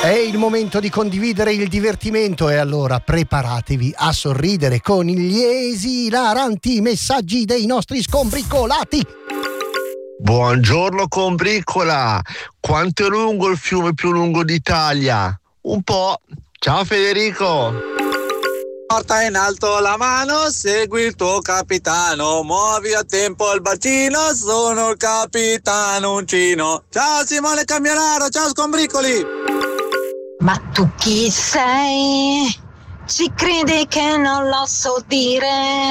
È il momento di condividere il divertimento e allora preparatevi a sorridere con gli esilaranti messaggi dei nostri scombriccolati. Buongiorno combriccola, quanto è lungo il fiume più lungo d'Italia? Un po'. Ciao Federico. Porta in alto la mano, segui il tuo capitano, muovi a tempo il bacino, sono il capitano uncino. Ciao Simone Camionaro, ciao scombriccoli! Ma tu chi sei? Ci credi che non lo so dire?